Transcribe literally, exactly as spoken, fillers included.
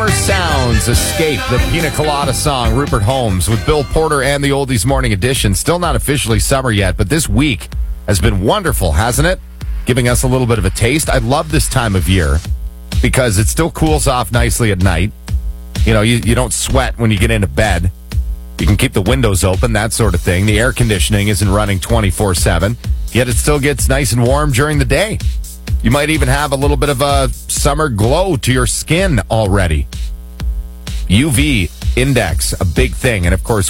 Summer Sounds, Escape, the Pina Colada song, Rupert Holmes with Bill Porter and the Oldies Morning Edition. Still not officially summer yet, but this week has been wonderful, hasn't it? Giving us a little bit of a taste. I love this time of year because it still cools off nicely at night. You know, you, you don't sweat when you get into bed. You can keep the windows open, that sort of thing. The air conditioning isn't running twenty-four seven, yet it still gets nice and warm during the day. You might even have a little bit of a summer glow to your skin already. U V index, a big thing. And of course,